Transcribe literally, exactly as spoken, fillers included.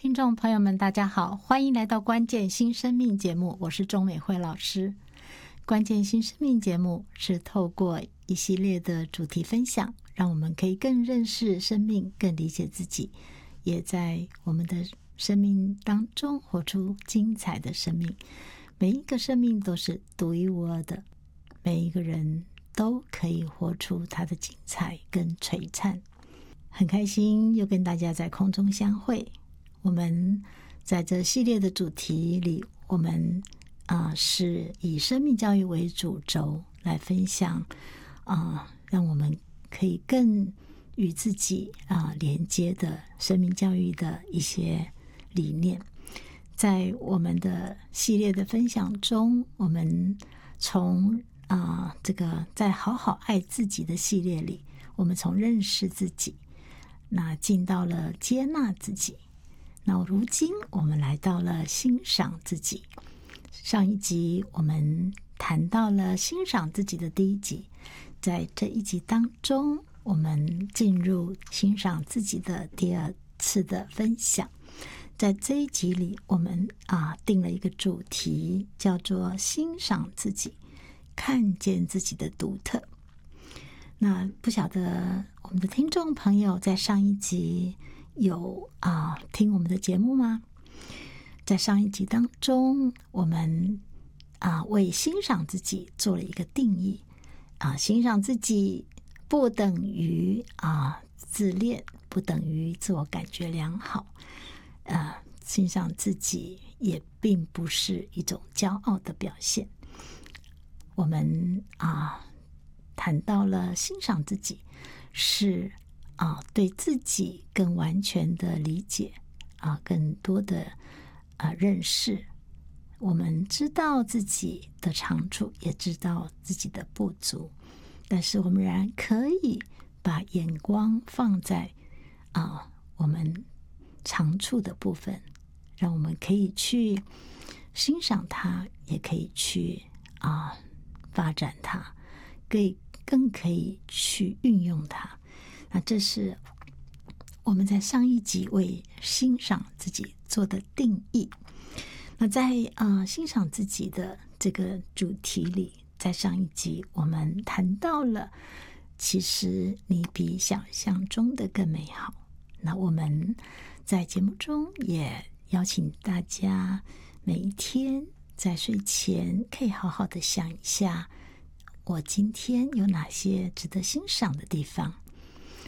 听众朋友们大家好，欢迎来到关键新生命节目，我是钟美惠老师。关键新生命节目是透过一系列的主题分享，让我们可以更认识生命，更理解自己，也在我们的生命当中活出精彩的生命。每一个生命都是独一无二的，每一个人都可以活出他的精彩跟璀璨。很开心又跟大家在空中相会。我们在这系列的主题里，我们啊、呃、是以生命教育为主轴来分享啊、呃，让我们可以更与自己啊、呃、连接的生命教育的一些理念。在我们的系列的分享中，我们从啊、呃、这个在好好爱自己的系列里，我们从认识自己，那进到了接纳自己。那如今我们来到了欣赏自己。上一集我们谈到了欣赏自己的第一集，在这一集当中，我们进入欣赏自己的第二次的分享。在这一集里，我们啊定了一个主题，叫做欣赏自己，看见自己的独特。那不晓得我们的听众朋友在上一集有啊听我们的节目吗？在上一集当中，我们啊为欣赏自己做了一个定义啊，欣赏自己不等于啊自恋，不等于自我感觉良好，啊欣赏自己也并不是一种骄傲的表现。我们啊谈到了欣赏自己是啊，对自己更完全的理解啊，更多的啊认识。我们知道自己的长处，也知道自己的不足，但是我们仍然可以把眼光放在啊我们长处的部分，让我们可以去欣赏它，也可以去啊发展它，可以更可以去运用它。那这是我们在上一集为欣赏自己做的定义。那在呃欣赏自己的这个主题里，在上一集我们谈到了，其实你比想象中的更美好。那我们在节目中也邀请大家每一天在睡前可以好好的想一下，我今天有哪些值得欣赏的地方。